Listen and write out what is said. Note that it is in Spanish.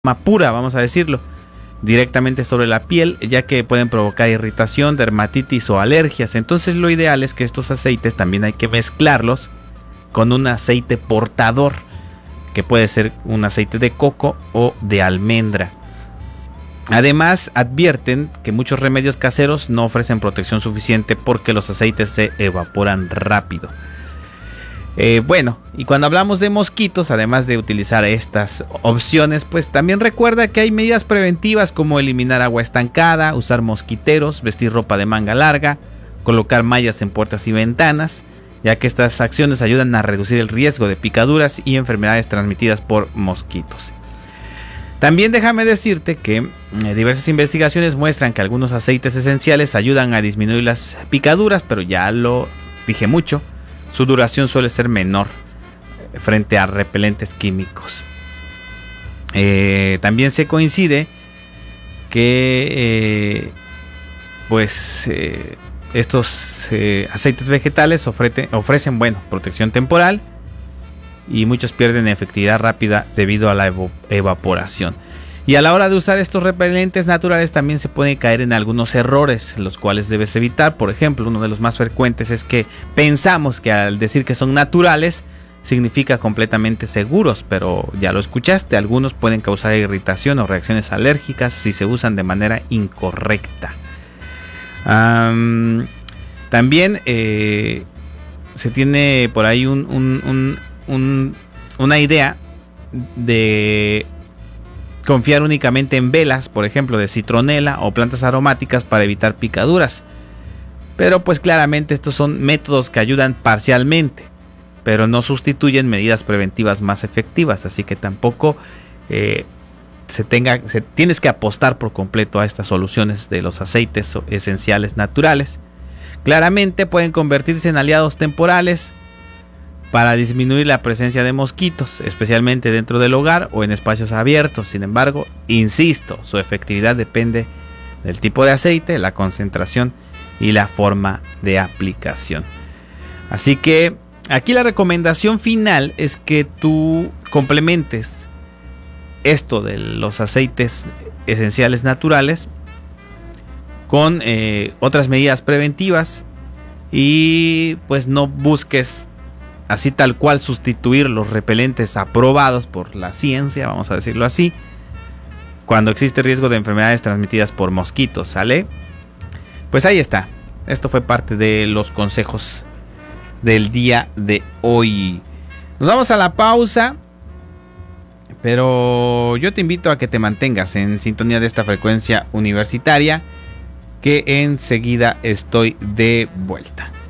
pura, vamos a decirlo, directamente sobre la piel, ya que pueden provocar irritación, dermatitis o alergias. Entonces lo ideal es que estos aceites también hay que mezclarlos con un aceite portador, que puede ser un aceite de coco o de almendra. Además, advierten que muchos remedios caseros no ofrecen protección suficiente porque los aceites se evaporan rápido. Bueno, y cuando hablamos de mosquitos, además de utilizar estas opciones, pues también recuerda que hay medidas preventivas como eliminar agua estancada, usar mosquiteros, vestir ropa de manga larga, colocar mallas en puertas y ventanas, ya que estas acciones ayudan a reducir el riesgo de picaduras y enfermedades transmitidas por mosquitos. También déjame decirte que diversas investigaciones muestran que algunos aceites esenciales ayudan a disminuir las picaduras, pero ya lo dije mucho, su duración suele ser menor frente a repelentes químicos. También se coincide que estos aceites vegetales ofrecen protección temporal, y muchos pierden efectividad rápida debido a la evaporación. Y a la hora de usar estos repelentes naturales también se puede caer en algunos errores, los cuales debes evitar. Por ejemplo, uno de los más frecuentes es que pensamos que al decir que son naturales significa completamente seguros, pero ya lo escuchaste, algunos pueden causar irritación o reacciones alérgicas si se usan de manera incorrecta. También se tiene por ahí una idea de confiar únicamente en velas, por ejemplo, de citronela o plantas aromáticas para evitar picaduras. Pero pues claramente estos son métodos que ayudan parcialmente, pero no sustituyen medidas preventivas más efectivas. Así que tampoco tienes que apostar por completo a estas soluciones de los aceites esenciales naturales. Claramente pueden convertirse en aliados temporales para disminuir la presencia de mosquitos, especialmente dentro del hogar o en espacios abiertos. Sin embargo, insisto, su efectividad depende del tipo de aceite, la concentración y la forma de aplicación. Así que aquí la recomendación final es que tú complementes esto de los aceites esenciales naturales con otras medidas preventivas, y pues no busques así tal cual sustituir los repelentes aprobados por la ciencia, vamos a decirlo así, cuando existe riesgo de enfermedades transmitidas por mosquitos, ¿sale? Pues ahí está. Esto fue parte de los consejos del día de hoy. Nos vamos a la pausa, pero yo te invito a que te mantengas en sintonía de esta frecuencia universitaria, que enseguida estoy de vuelta.